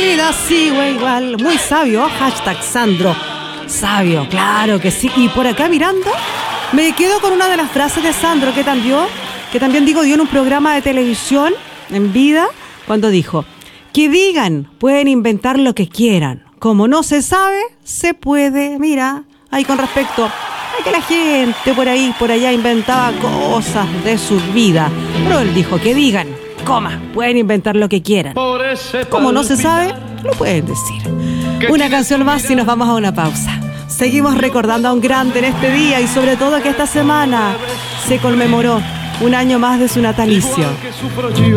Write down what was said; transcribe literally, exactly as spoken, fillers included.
vida sigo igual. Muy sabio, hashtag Sandro. Sabio, claro que sí. Y por acá mirando, me quedo con una de las frases de Sandro que también, que también digo, dio en un programa de televisión en vida, cuando dijo: que digan, pueden inventar lo que quieran. Como no se sabe, se puede. Mira, ahí con respecto a que la gente por ahí, por allá inventaba cosas de su vida. Pero él dijo: que digan, coma, pueden inventar lo que quieran. Como no se sabe, lo pueden decir. Una canción más y nos vamos a una pausa. Seguimos recordando a un grande en este día y sobre todo que esta semana se conmemoró un año más de su natalicio.